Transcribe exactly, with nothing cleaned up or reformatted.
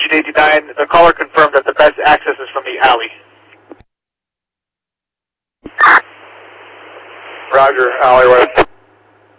Union eighty-nine, the caller confirmed that the best access is from the alley. Roger, alleyway.